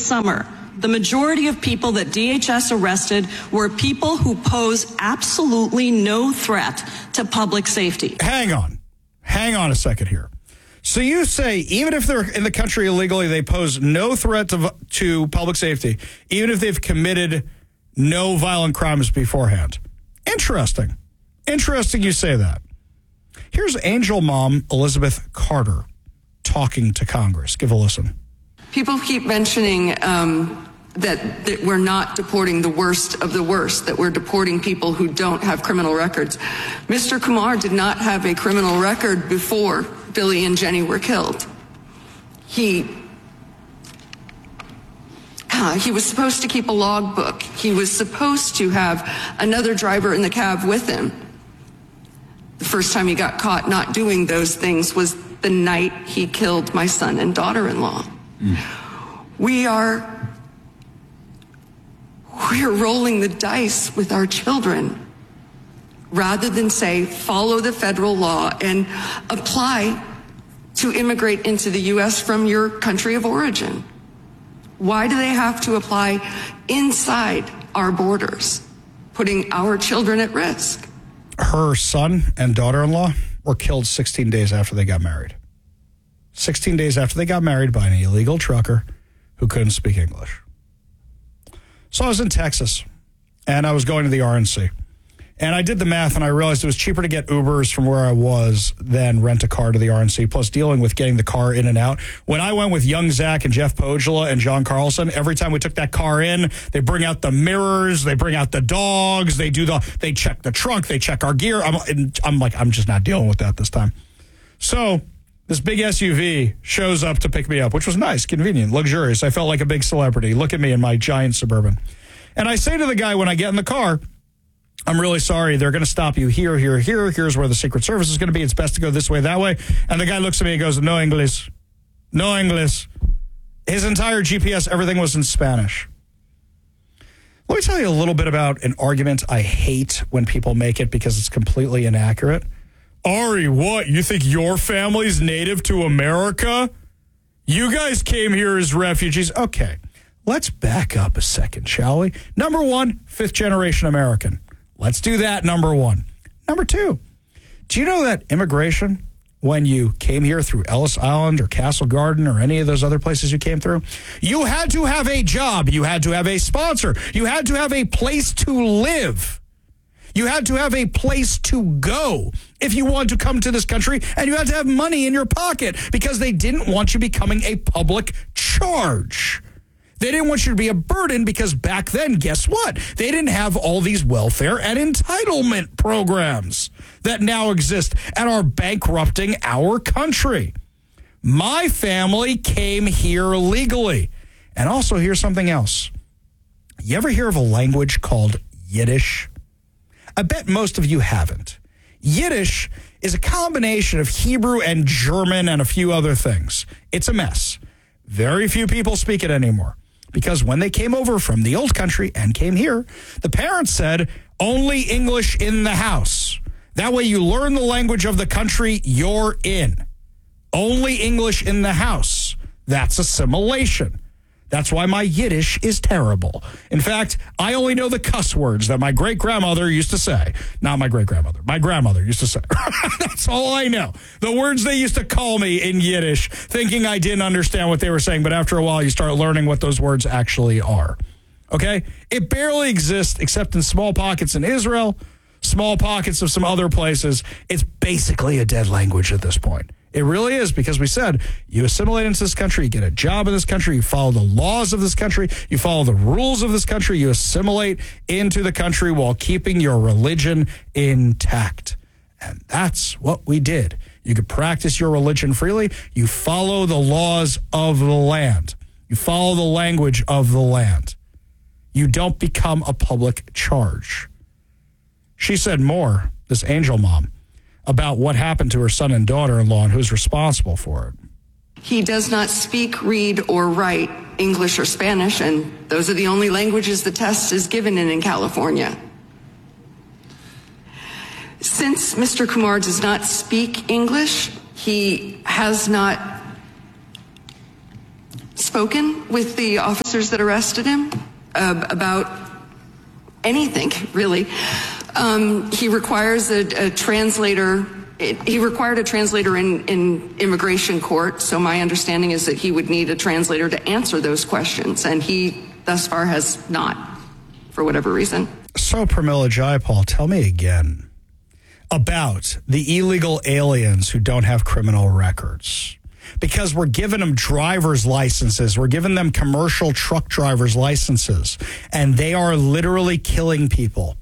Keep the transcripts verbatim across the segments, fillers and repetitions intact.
summer, the majority of people that D H S arrested were people who pose absolutely no threat to public safety. Hang on. Hang on a second here. So you say even if they're in the country illegally, they pose no threat to, to public safety, even if they've committed no violent crimes beforehand. Interesting. Interesting you say that. Here's Angel Mom Elizabeth Carter talking to Congress. Give a listen. People keep mentioning um, that, that we're not deporting the worst of the worst, that we're deporting people who don't have criminal records. Mister Kumar did not have a criminal record before Billy and Jenny were killed. He, uh, he was supposed to keep a logbook. He was supposed to have another driver in the cab with him. The first time he got caught not doing those things was the night he killed my son and daughter-in-law. Mm. We are, we are rolling the dice with our children rather than say, follow the federal law and apply to immigrate into the U S from your country of origin. Why do they have to apply inside our borders, putting our children at risk? Her son and daughter-in-law were killed sixteen days after they got married. sixteen days after they got married by an illegal trucker who couldn't speak English. So I was in Texas, and I was going to the R N C. And I did the math, and I realized it was cheaper to get Ubers from where I was than rent a car to the R N C, plus dealing with getting the car in and out. When I went with young Zach and Jeff Pogula and John Carlson, every time we took that car in, they bring out the mirrors, they bring out the dogs, they do the, they check the trunk, they check our gear. I'm, I'm like, I'm just not dealing with that this time. So this big S U V shows up to pick me up, which was nice, convenient, luxurious. I felt like a big celebrity. Look at me in my giant Suburban. And I say to the guy when I get in the car, I'm really sorry. They're going to stop you here, here, here. Here's where the Secret Service is going to be. It's best to go this way, that way. And the guy looks at me and goes, no English. No English. His entire G P S, everything was in Spanish. Let me tell you a little bit about an argument I hate when people make it because it's completely inaccurate. Ari, what? You think your family's native to America? You guys came here as refugees. Okay, let's back up a second, shall we? Number one, fifth generation American. Let's do that, number one. Number two, do you know that immigration, when you came here through Ellis Island or Castle Garden or any of those other places you came through, you had to have a job, you had to have a sponsor, you had to have a place to live. You had to have a place to go if you wanted to come to this country, and you had to have money in your pocket because they didn't want you becoming a public charge. They didn't want you to be a burden because back then, guess what? They didn't have all these welfare and entitlement programs that now exist and are bankrupting our country. My family came here legally. And also, here's something else. You ever hear of a language called Yiddish? I bet most of you haven't. Yiddish is a combination of Hebrew and German and a few other things. It's a mess. Very few people speak it anymore. Because when they came over from the old country and came here, the parents said, only English in the house. That way you learn the language of the country you're in. Only English in the house. That's assimilation. That's why my Yiddish is terrible. In fact, I only know the cuss words that my great-grandmother used to say. Not my great-grandmother. My grandmother used to say. That's all I know. The words they used to call me in Yiddish, thinking I didn't understand what they were saying. But after a while, you start learning what those words actually are. Okay? It barely exists except in small pockets in Israel, small pockets of some other places. It's basically a dead language at this point. It really is, because we said you assimilate into this country, you get a job in this country, you follow the laws of this country, you follow the rules of this country, you assimilate into the country while keeping your religion intact. And that's what we did. You could practice your religion freely. You follow the laws of the land. You follow the language of the land. You don't become a public charge. She said more, this Angel Mom, about what happened to her son and daughter-in-law and who's responsible for it. He does not speak, read, or write English or Spanish, and those are the only languages the test is given in in California. Since Mister Kumar does not speak English, he has not spoken with the officers that arrested him uh, about anything, really. Um, he requires a, a translator. It, he required a translator in, in immigration court, so my understanding is that he would need a translator to answer those questions, and he thus far has not, for whatever reason. So, Pramila Jayapal, tell me again about the illegal aliens who don't have criminal records. Because we're giving them driver's licenses, we're giving them commercial truck driver's licenses, and they are literally killing people.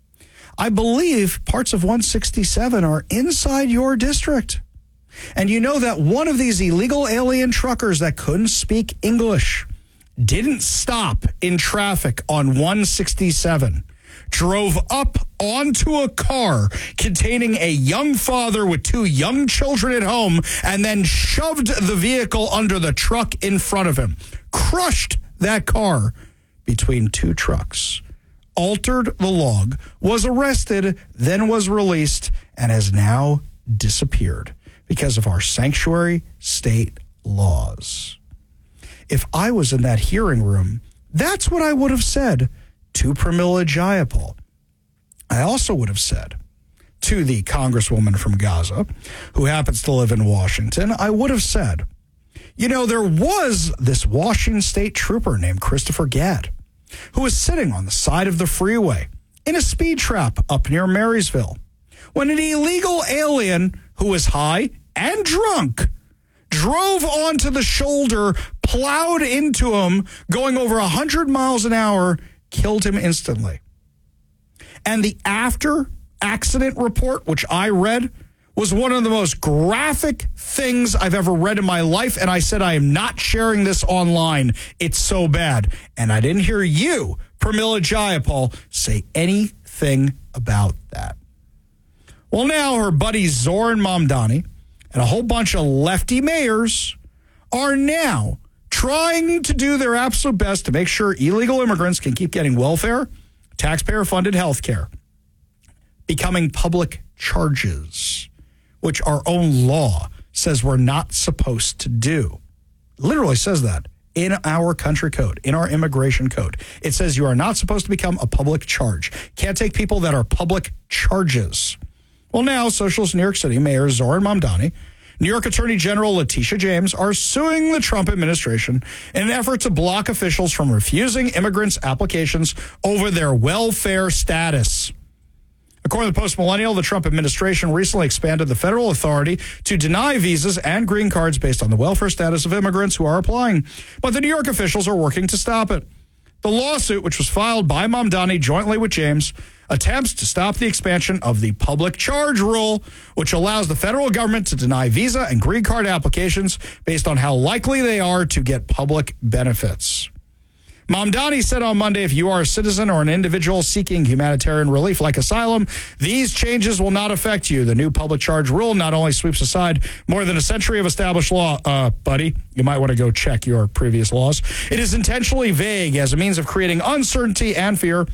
I believe parts of one sixty-seven are inside your district. And you know that one of these illegal alien truckers that couldn't speak English didn't stop in traffic on one sixty-seven, drove up onto a car containing a young father with two young children at home, and then shoved the vehicle under the truck in front of him, crushed that car between two trucks, altered the log, was arrested, then was released, and has now disappeared because of our sanctuary state laws. If I was in that hearing room, that's what I would have said to Pramila Jayapal. I also would have said to the congresswoman from Gaza, who happens to live in Washington, I would have said, you know, there was this Washington state trooper named Christopher Gadd who was sitting on the side of the freeway in a speed trap up near Marysville when an illegal alien who was high and drunk drove onto the shoulder, plowed into him, going over one hundred miles an hour, killed him instantly. And the after accident report, which I read, was one of the most graphic things I've ever read in my life. And I said, I am not sharing this online. It's so bad. And I didn't hear you, Pramila Jayapal, say anything about that. Well, now her buddy Zoran Mamdani and a whole bunch of lefty mayors are now trying to do their absolute best to make sure illegal immigrants can keep getting welfare, taxpayer-funded health care, becoming public charges, which our own law says we're not supposed to do. Literally says that in our country code, in our immigration code. It says you are not supposed to become a public charge. Can't take people that are public charges. Well, now, Socialist New York City Mayor Zoran Mamdani, New York Attorney General Letitia James are suing the Trump administration in an effort to block officials from refusing immigrants' applications over their welfare status. According to Post Millennial, the Trump administration recently expanded the federal authority to deny visas and green cards based on the welfare status of immigrants who are applying. But the New York officials are working to stop it. The lawsuit, which was filed by Mamdani jointly with James, attempts to stop the expansion of the public charge rule, which allows the federal government to deny visa and green card applications based on how likely they are to get public benefits. Mamdani said on Monday, if you are a citizen or an individual seeking humanitarian relief like asylum, these changes will not affect you. The new public charge rule not only sweeps aside more than a century of established law, uh, buddy, you might want to go check your previous laws. It is intentionally vague as a means of creating uncertainty and fear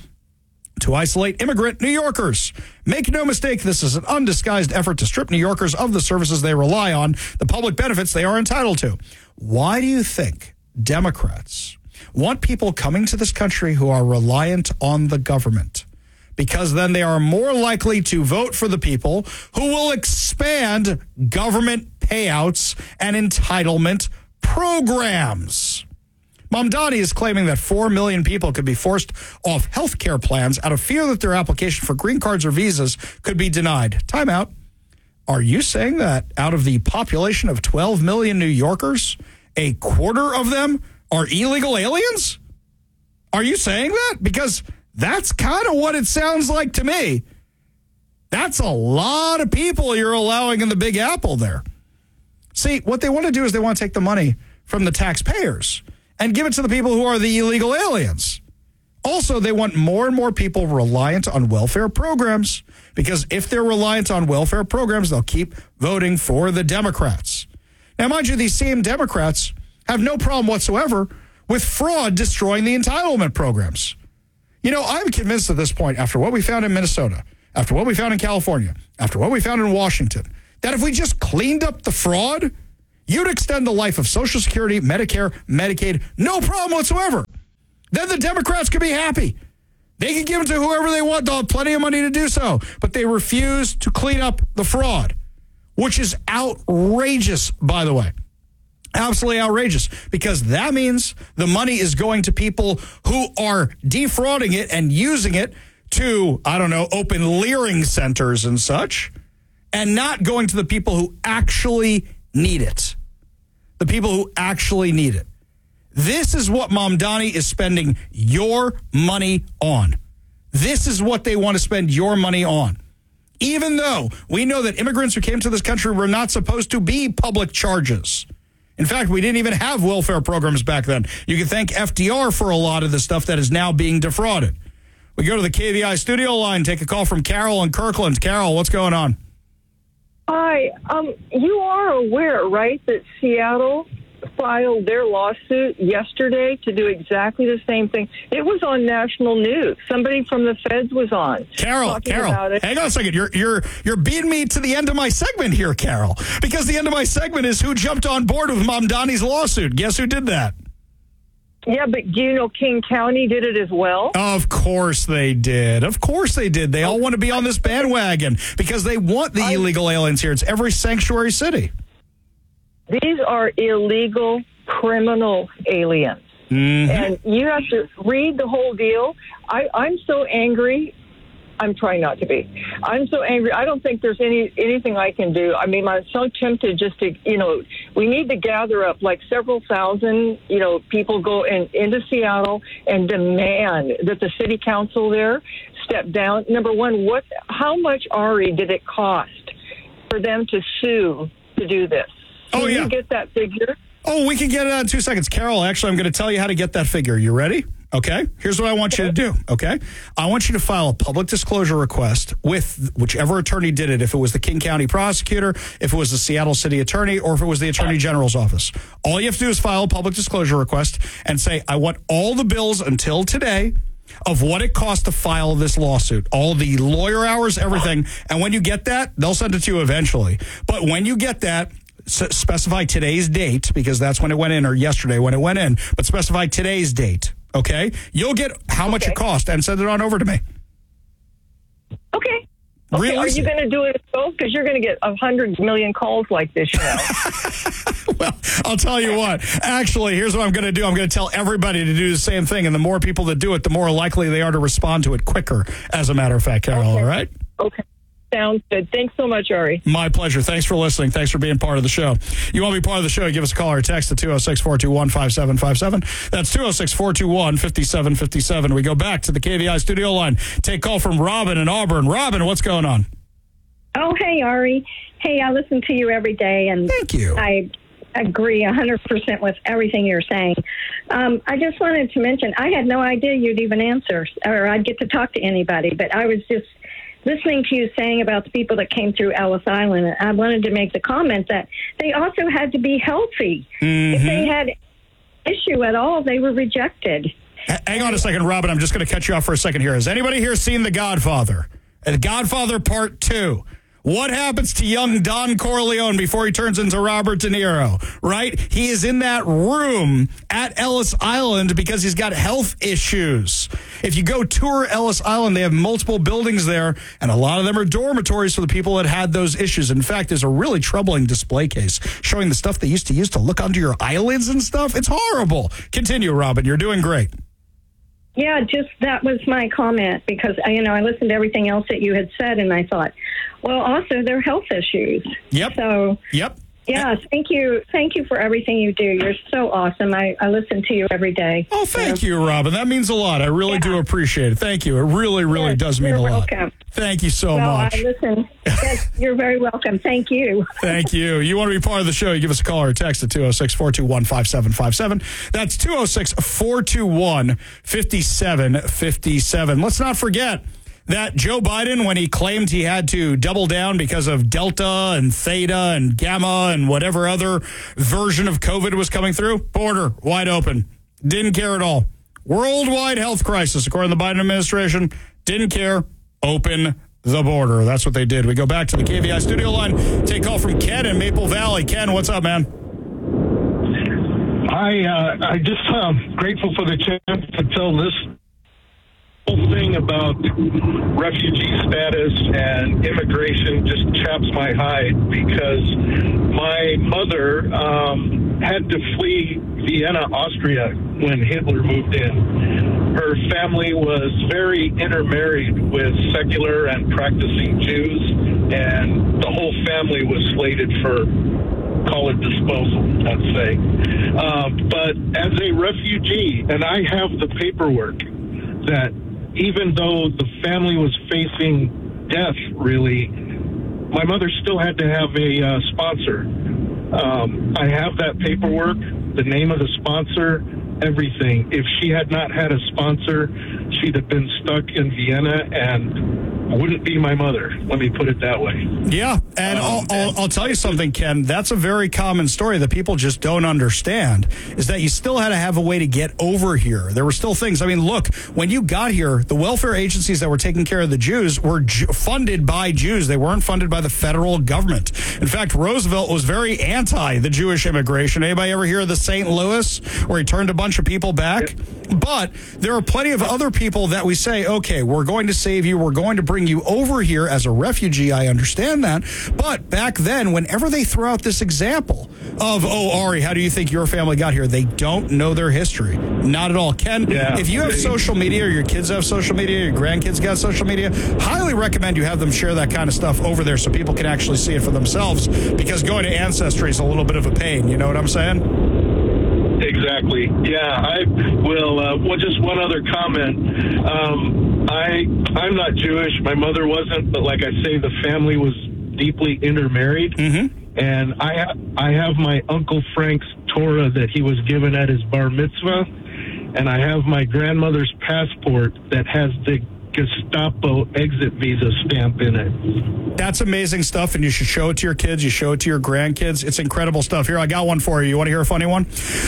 to isolate immigrant New Yorkers. Make no mistake, this is an undisguised effort to strip New Yorkers of the services they rely on, the public benefits they are entitled to. Why do you think Democrats want people coming to this country who are reliant on the government? Because then they are more likely to vote for the people who will expand government payouts and entitlement programs. Mamdani is claiming that four million people could be forced off health care plans out of fear that their application for green cards or visas could be denied. Time out. Are you saying that out of the population of twelve million New Yorkers, a quarter of them are illegal aliens? Are you saying that? Because that's kind of what it sounds like to me. That's a lot of people you're allowing in the Big Apple there. See, what they want to do is they want to take the money from the taxpayers and give it to the people who are the illegal aliens. Also, they want more and more people reliant on welfare programs, because if they're reliant on welfare programs, they'll keep voting for the Democrats. Now, mind you, these same Democrats have no problem whatsoever with fraud destroying the entitlement programs. You know, I'm convinced at this point, after what we found in Minnesota, after what we found in California, after what we found in Washington, that if we just cleaned up the fraud, You'd extend the life of Social Security, Medicare, Medicaid, no problem whatsoever. Then the Democrats could be happy. They can give them to whoever they want. They'll have plenty of money to do so. But they refuse to clean up the fraud, which is outrageous, by the way. Absolutely outrageous, because that means the money is going to people who are defrauding it and using it to, I don't know, open leering centers and such, and not going to the people who actually need it. The people who actually need it. This is what Mamdani is spending your money on. This is what they want to spend your money on. Even though we know that immigrants who came to this country were not supposed to be public charges. In fact, we didn't even have welfare programs back then. You can thank F D R for a lot of the stuff that is now being defrauded. We go to the K V I studio line, take a call from Carol in Kirkland. Carol, what's going on? Hi. Um, you are aware, right, that Seattle filed their lawsuit yesterday to do exactly the same thing. It was on national news. Somebody from the feds was on. Carol, Carol, hang on a second. You're you're you're beating me to the end of my segment here, Carol, because the end of my segment is who jumped on board with Mamdani's lawsuit. Guess who did that? Yeah, but do you know King County did it as well? Of course they did. Of course they did. They all want to be on this bandwagon because they want the illegal aliens here. It's every sanctuary city. These are illegal criminal aliens. Mm-hmm. And you have to read the whole deal. I, I'm so angry. I'm trying not to be. I'm so angry. I don't think there's any anything I can do. I mean, I'm so tempted just to, you know, we need to gather up like several thousand, you know, people go in, into Seattle and demand that the city council there step down. Number one, what? How much, Ari, did it cost for them to sue to do this? Can oh, yeah. you get that figure? Oh, we can get it out in two seconds. Carol, actually, I'm going to tell you how to get that figure. You ready? Okay. Here's what I want you to do. Okay. I want you to file a public disclosure request with whichever attorney did it. If it was the King County prosecutor, if it was the Seattle City attorney, or if it was the Attorney General's office. All you have to do is file a public disclosure request and say, I want all the bills until today of what it cost to file this lawsuit, all the lawyer hours, everything. And when you get that, they'll send it to you eventually. But when you get that, specify today's date, because that's when it went in, or yesterday when it went in, but specify today's date, okay? You'll get how much okay. it cost and send it on over to me. Okay. Okay, Really? are you going to do it both? Because you're going to get a hundred million calls like this, you know. Well, I'll tell you what. Actually, here's what I'm going to do. I'm going to tell everybody to do the same thing, and the more people that do it, the more likely they are to respond to it quicker, as a matter of fact, Carol, okay. all right? Okay. Sounds good. Thanks so much, Ari. My pleasure. Thanks for listening. Thanks for being part of the show. You want to be part of the show, give us a call or text at two oh six, four two one, five seven five seven. That's two oh six, four two one, five seven five seven. We go back to the K V I studio line. Take call from Robin in Auburn. Robin, what's going on? Oh, hey, Ari. Hey, I listen to you every day, and Thank you. I agree one hundred percent with everything you're saying. Um, I just wanted to mention, I had no idea you'd even answer, or I'd get to talk to anybody, but I was just listening to you saying about the people that came through Ellis Island. I wanted to make the comment that they also had to be healthy. Mm-hmm. If they had issue at all, they were rejected. H- hang on a second, Robin. I'm just going to cut you off for a second here. Has anybody here seen The Godfather? Uh, Godfather Part two. What happens to young Don Corleone before he turns into Robert De Niro, right? He is in that room at Ellis Island because he's got health issues. If you go tour Ellis Island, they have multiple buildings there, and a lot of them are dormitories for the people that had those issues. In fact, there's a really troubling display case showing the stuff they used to use to look under your eyelids and stuff. It's horrible. Continue, Robin. You're doing great. Yeah, just that was my comment because, you know, I listened to everything else that you had said, and I thought, well, also their health issues. Yep. So, yep. Yeah, thank you. Thank you for everything you do. You're so awesome. I, I listen to you every day. Oh, thank so. you, Robin. That means a lot. I really yeah. do appreciate it. Thank you. It really, really yes, does mean a lot. Welcome. Thank you so well, much. I listen. Yes, you're very welcome. Thank you. Thank you. You want to be part of the show, you give us a call or a text at two oh six, four two one, five seven five seven. That's two oh six, four two one, five seven five seven. Let's not forget that Joe Biden, when he claimed he had to double down because of Delta and Theta and Gamma and whatever other version of COVID was coming through, border wide open. Didn't care at all. Worldwide health crisis, according to the Biden administration. Didn't care. Open the border. That's what they did. We go back to the K V I studio line. Take call from Ken in Maple Valley. Ken, what's up, man? I uh, I just um, grateful for the chance to tell this whole thing about refugee status and immigration just chaps my hide, because my mother um, had to flee Vienna, Austria when Hitler moved in. Her family was very intermarried with secular and practicing Jews, and the whole family was slated for, call it disposal, let's say. Uh, but as a refugee, and I have the paperwork that even though the family was facing death, really, my mother still had to have a uh, sponsor. Um, I have that paperwork, the name of the sponsor, everything. If she had not had a sponsor, she'd have been stuck in Vienna and wouldn't be my mother. Let me put it that way. Yeah, and um, I'll, I'll, I'll tell you something, Ken. That's a very common story that people just don't understand, is that you still had to have a way to get over here. There were still things. I mean, look, when you got here, the welfare agencies that were taking care of the Jews were Ju- funded by Jews. They weren't funded by the federal government. In fact, Roosevelt was very anti the Jewish immigration. Anybody ever hear of the Saint Louis, where he turned a bunch of people back? But there are plenty of other people that we say, okay, we're going to save you. We're going to bring you over here as a refugee. I understand that. But back then, whenever they throw out this example of, oh, Ari, how do you think your family got here? They don't know their history. Not at all. Ken, yeah. If you have social media, or your kids have social media, your grandkids got social media, highly recommend you have them share that kind of stuff over there so people can actually see it for themselves, because going to Ancestry is a little bit of a pain. You know what I'm saying? Exactly. Yeah, I will. Uh, well, just one other comment. Um, I I'm not Jewish. My mother wasn't, but like I say, the family was deeply intermarried. Mm-hmm. And I ha- I have my Uncle Frank's Torah that he was given at his bar mitzvah, and I have my grandmother's passport that has the Gestapo exit visa stamp in it. That's amazing stuff, and you should show it to your kids. You show it to your grandkids. It's incredible stuff. Here, I got one for you. You want to hear a funny one?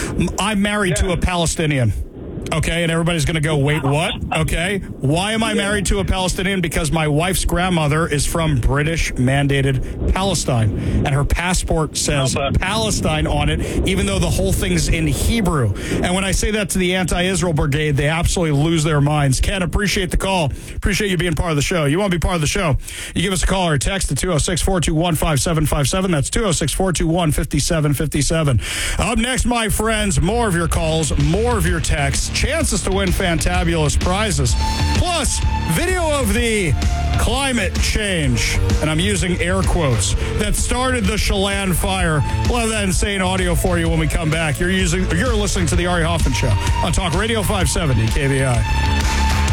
I'm married yeah. to a Palestinian. Okay, and everybody's going to go, wait, what? Okay, why am I married to a Palestinian? Because my wife's grandmother is from British-mandated Palestine, and her passport says Palestine on it, even though the whole thing's in Hebrew. And when I say that to the anti-Israel brigade, they absolutely lose their minds. Ken, appreciate the call. Appreciate you being part of the show. You want to be part of the show, you give us a call or a text at two oh six, four two one, five seven five seven. That's two oh six, four two one, five seven five seven. Up next, my friends, more of your calls, more of your texts, chances to win fantabulous prizes, plus video of the climate change, and I'm using air quotes, that started the Chelan fire. We'll have that insane audio for you when we come back. You're using, you're listening to the Ari Hoffman Show on Talk Radio five seventy K V I.